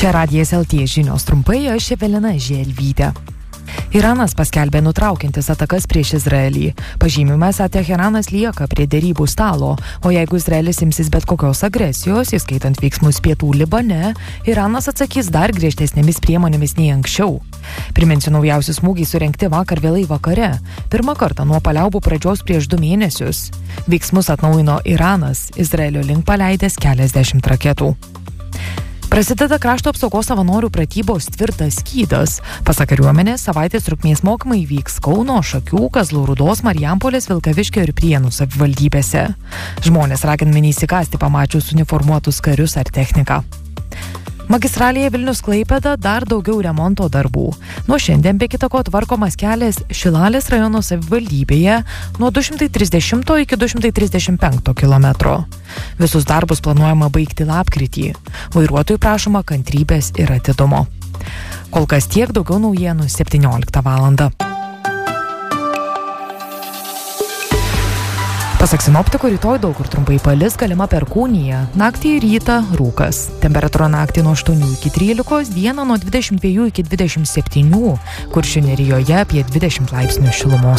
Čia Radijas LT žinios trumpai, aš Evelina Želvytė. Iranas paskelbė nutraukiantis atakas prieš Izraelį. Pažymime, esą Teheranas lieka prie derybų stalo, o jeigu Izraelis imsis bet kokios agresijos, įskaitant veiksmus pietų Libane, Iranas atsakys dar griežtesnėmis priemonėmis nei anksčiau. Priminsiu, naujausi smūgiai surengti vakar vėlai vakare, pirmą kartą nuo paliaubų pradžios prieš 2 mėnesius. Veiksmus atnaujino Iranas, Izraelio link paleidęs keliasdešimt raketų. Prasideda krašto apsaugos savanorių pratybos Tvirtas skydas. Pasak kariuomenės, savaitės trukmės mokymai vyks Kauno, Šakių, Kazlų Rūdos, Marijampolės, Vilkaviškio ir Prienų savivaldybėse. Žmonės raginami neįsikąsti pamačius uniformuotus karius ar techniką. Magistralėje Vilnius-Klaipėda dar daugiau remonto darbų. Nuo šiandien be kita ko tvarkomas kelias Šilalės rajono savivaldybėje nuo 230 iki 235 kilometro. Visus darbus planuojama baigti lapkritį. Vairuotojų prašoma kantrybės ir atidumo. Kol kas tiek, daugiau naujienų 17 valandą. Pasak sinoptikų, rytoj daug kur trumpai palis, galima perkūnija. Naktį ir rytą rūkas. Temperatūra naktį nuo 8 iki 13, dieną nuo 22 iki 27, Kuršių Nerijoje apie 20 laipsnių šilumos.